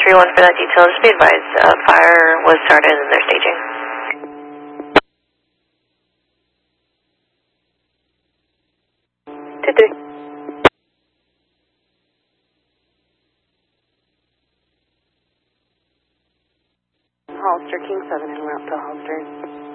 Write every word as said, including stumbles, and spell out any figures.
three one for that detail. Just be advised, uh, fire was started and they're staging. two three. Hollister, King seven en route to Hollister.